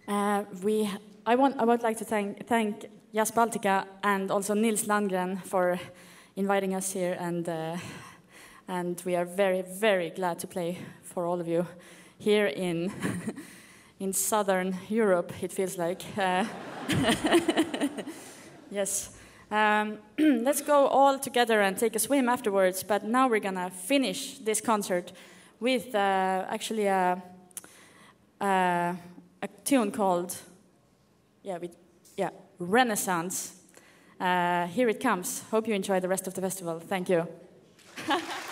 I would like to thank Jazz Baltica and also Nils Landgren for inviting us here, and we are very, very glad to play for all of you here in in Southern Europe. It feels like. Yes. Let's go all together and take a swim afterwards. But now we're gonna finish this concert with actually a tune called Renaissance. Here it comes. Hope you enjoy the rest of the festival. Thank you.